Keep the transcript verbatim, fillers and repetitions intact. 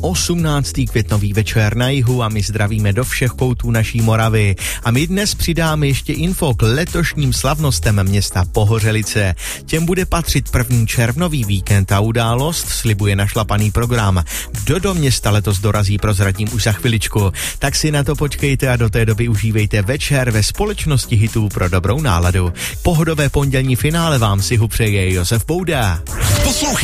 osmnáctý květnový večer na jihu a my zdravíme do všech koutů naší Moravy. A my dnes přidáme ještě info k letošním slavnostem města Pohořelice. Těm bude patřit první červnový víkend a událost slibuje našlapaný program. Kdo do města letos dorazí, prozradím už za chviličku. Tak si na to počkejte a do té doby užívejte večer ve společnosti hitů pro dobrou náladu. Pohodové pondělní finále vám si přeje Josef Bouda. Poslouchej